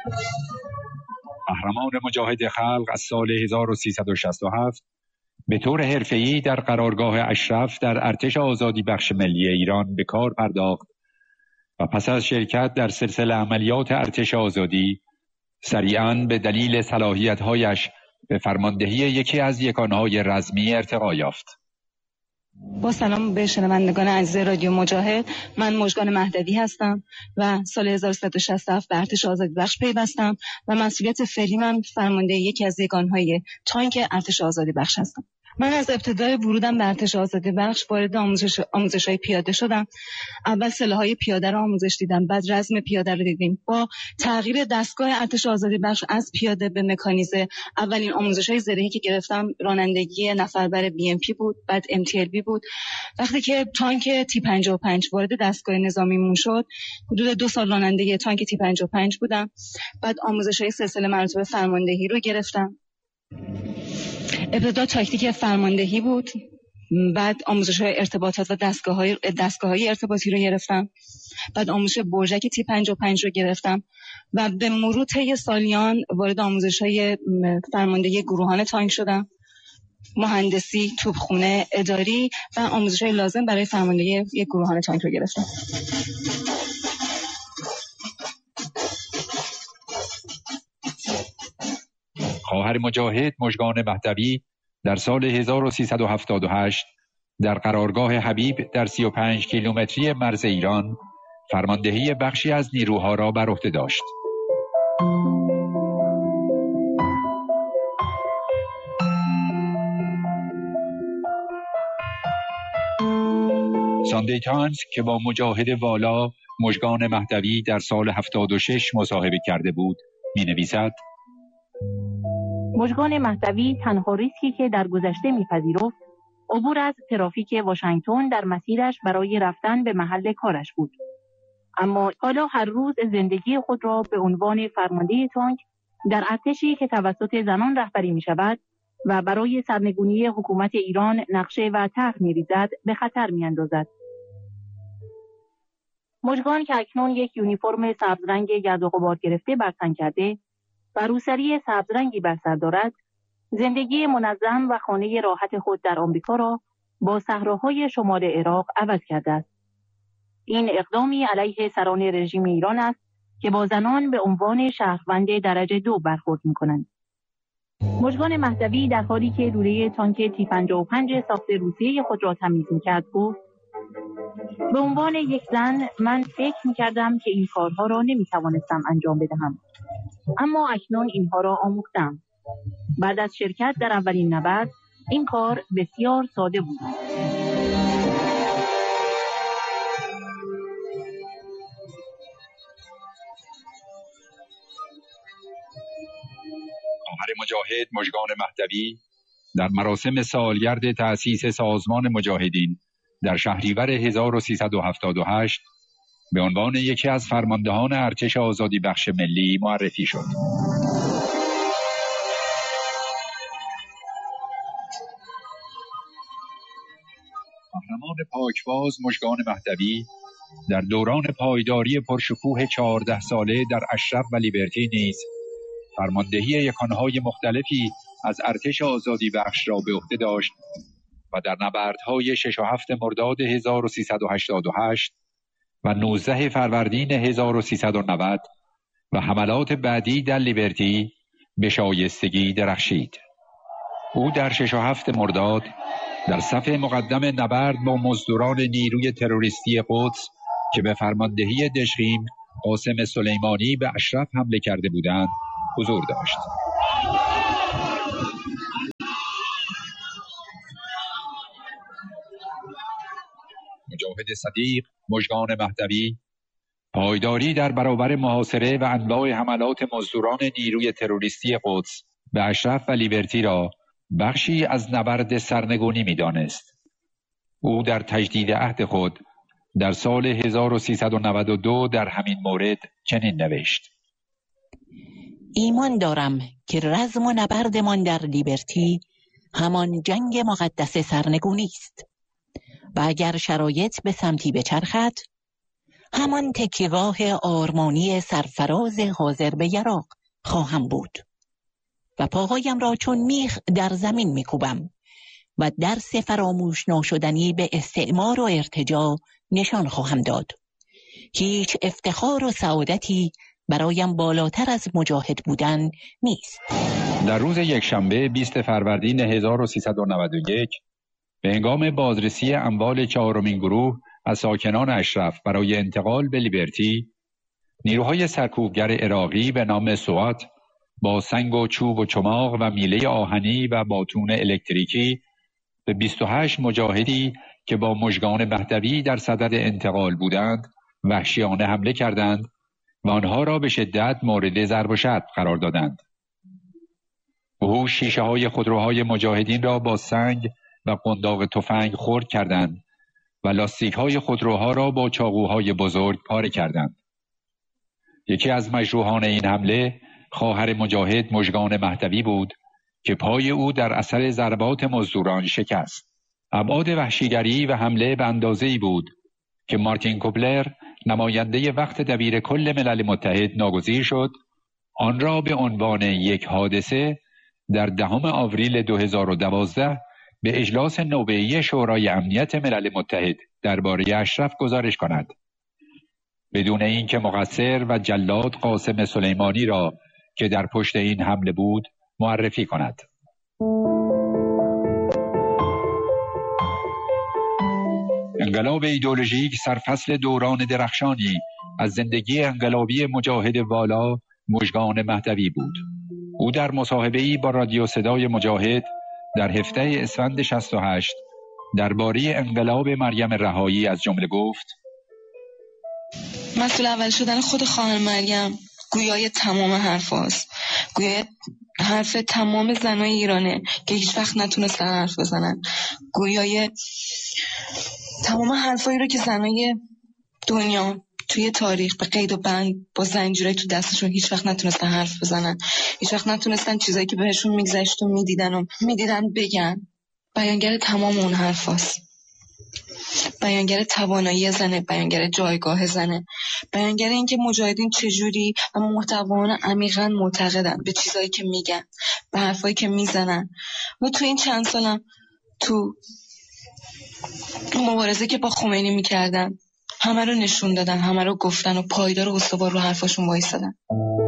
قهرمان مجاهد خلق از سال 1367 به طور حرفه‌ای در قرارگاه اشرف در ارتش آزادی بخش ملی ایران به کار پرداخت و پس از شرکت در سلسله عملیات ارتش آزادی سریعاً به دلیل صلاحیت‌هایش به فرماندهی یکی از یکانهای رزمی ارتقا یافت. با سلام به شنوندگان عزیز رادیو مجاهد، من مژگان مهدوی هستم و سال 1367 به ارتش آزادی بخش پیوستم و مسئولیت فعلی من فرمانده یکی از یگانهای تانک ارتش آزادی بخش هستم. من از ابتدای ورودم به ارتش آزادی بخش وارد آموزش‌های پیاده شدم. اول سلاح‌های پیاده رو آموزش دیدم، بعد رزم پیاده رو دیدیم. با تغییر دستگاه ارتش آزادی بخش از پیاده به مکانیزه، اولین آموزش‌های زرهی که گرفتم رانندگی نفربر BMP بود، بعد MTLB بود. وقتی که تانک T55 وارد دستگاه نظامیمون شد، حدود 2 سال رانندگی تانک T55 بودم. بعد آموزش‌های سلسله مراتب به فرماندهی رو گرفتم. ابتدا تاکتیک فرماندهی بود، بعد آموزش‌های ارتباطات و دستگاه‌های ارتباطی رو گرفتم، بعد آموزش برژک T55 رو گرفتم و به مرور طی سالیان وارد آموزش‌های فرماندهی گروهان تانک شدم، مهندسی، توپخونه، اداری و آموزش‌های لازم برای فرماندهی یک گروهان تانک رو گرفتم. خواهر مجاهد مژگان مهدوی در سال 1378 در قرارگاه حبیب در 35 کیلومتری مرز ایران فرماندهی بخشی از نیروها را بر عهده داشت. ساندی تایمز که با مجاهد والا مژگان مهدوی در سال 76 مصاحبه کرده بود می‌نویسد: مژگان مهدوی تنها ریسکی که در گذشته می‌پذیرفت عبور از ترافیک واشنگتن در مسیرش برای رفتن به محل کارش بود. اما حالا هر روز زندگی خود را به عنوان فرمانده تانک در ارتشی که توسط زنان رهبری می‌شود و برای سرنگونی حکومت ایران نقشه و طرح می‌ریزد به خطر می‌اندازد. مژگان که اکنون یک یونیفرم سبزرنگ گرد و غبار گرفته بر تن کرده و روسری سبزرنگی بر سر دارد، زندگی منظم و خانه راحت خود در آمریکا را با صحراهای شمال عراق عوض کرده است. این اقدامی علیه سران رژیم ایران است که با زنان به عنوان شهروند درجه 2 برخورد می‌کنند. مژگان مهدوی در حالی که لوله تانک T55 ساخت روسیه خود را تمیز می‌کرد گفت: به عنوان یک زن من فکر می‌کردم که این کارها را نمی‌توانستم انجام بدهم، اما اکنون اینها را آموختم. بعد از شرکت در اولین نبرد این کار بسیار ساده بود. خواهر مجاهد مژگان مهدوی در مراسم سالگرد تأسیس سازمان مجاهدین در شهریور 1378 به عنوان یکی از فرماندهان ارتش آزادی بخش ملی معرفی شد. قهرمان پاکباز مژگان مهدوی در دوران پایداری پرشکوه 14 ساله در اشرف و لیبرتی نیز فرماندهی یکانهای مختلفی از ارتش آزادی بخش را به عهده داشت و در نبردهای 6 و 7 مرداد 1388 و 19 فروردین 1390 و حملات بعدی در لیبرتی به شایستگی درخشید. او در 6 و 7 مرداد در صف مقدم نبرد با مزدوران نیروی تروریستی قدس که به فرماندهی دژخیم قاسم سلیمانی به اشرف حمله کرده بودند حضور داشت. مجاهد صدیق مژگان مهدوی پایداری در برابر محاصره و انواع حملات مزدوران نیروی تروریستی قدس به اشرف و لیبرتی را بخشی از نبرد سرنگونی می‌دانست. او در تجدید عهد خود در سال 1392 در همین مورد چنین نوشت: ایمان دارم که رزم و نبردمان در لیبرتی همان جنگ مقدس سرنگونی است و اگر شرایط به سمتی بچرخد همان تکیه‌گاه آرمانی سرفراز حاضر به یراق خواهم بود و پاهایم را چون میخ در زمین میکوبم و درس فراموش ناشدنی به استعمار و ارتجاع نشان خواهم داد. هیچ افتخار و سعادتی برایم بالاتر از مجاهد بودن نیست. در روز یکشنبه 20 فروردین 1391 به هنگام بازرسی اموال چهارمین گروه از ساکنان اشرف برای انتقال به لیبرتی، نیروهای سرکوبگر عراقی به نام سوات با سنگ و چوب و چماق و میله آهنی و باتون الکتریکی به 28 مجاهدی که با مژگان مهدوی در صدد انتقال بودند وحشیانه حمله کردند و آنها را به شدت مورد ضرب و شتم قرار دادند. وحوش شیشه‌های خودروهای مجاهدین را با سنگ و قنداق تفنگ خرد کردند و لاستیک‌های خودروها را با چاقوهای بزرگ پاره کردند. یکی از مجروحان این حمله خواهر مجاهد مژگان مهدوی بود که پای او در اثر ضربات مزدوران شکست. ابعاد وحشیگری و حمله به اندازه‌ای بود که مارتین کوبلر نماینده وقت دبیر کل ملل متحد ناگزیر شد آن را به عنوان یک حادثه در 10 آوریل 2012 به اجلاس نوبه‌ای شورای امنیت ملل متحد درباره اشرف گزارش کند، بدون اینکه مقصر و جلاد قاسم سلیمانی را که در پشت این حمله بود معرفی کند. انقلاب ایدئولوژیک سرفصل دوران درخشانی از زندگی انقلابی مجاهد والا مژگان مهدوی بود. او در مصاحبه‌ای با رادیو صدای مجاهد در 17 اسفند 68 درباره انقلاب مریم رهایی از جمله گفت: مسئول اول شدن خود خانم مریم گویای تمام حرف هاست. گویای حرف تمام زنای ایرانه که هیچ وقت نتونستن حرف بزنن. گویای تمام حرفایی رو که زنای دنیا توی تاریخ به قید و بند با زنجیرای تو دستشون هیچ وقت نتونستن حرف بزنن. هیچ وقت نتونستن چیزایی که بهشون میگذشت و میدیدن بگن. بیانگر تمام اون حرف هاست. بیانگر توانایی زنه، بیانگر جایگاه زنه، بیانگر این که مجاهدین چجوری و محتوانا عمیقاً معتقدن به چیزایی که میگن، به حرفایی که میزنن. و تو این چند سالم تو مبارزه که با خمینی میکردن همه رو نشون دادن، همه رو گفتن و پایدار و استوار رو حرفاشون وایسادن.